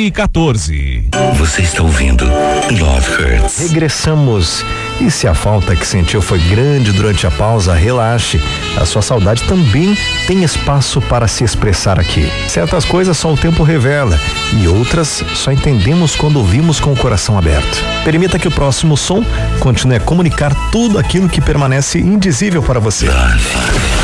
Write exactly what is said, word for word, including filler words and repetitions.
e quatorze. Você está ouvindo Love Hurts. Regressamos. E se a falta que sentiu foi grande durante a pausa, relaxe. A sua saudade também tem espaço para se expressar aqui. Certas coisas só o tempo revela e outras só entendemos quando ouvimos com o coração aberto. Permita que o próximo som continue a comunicar tudo aquilo que permanece indizível para você. Love.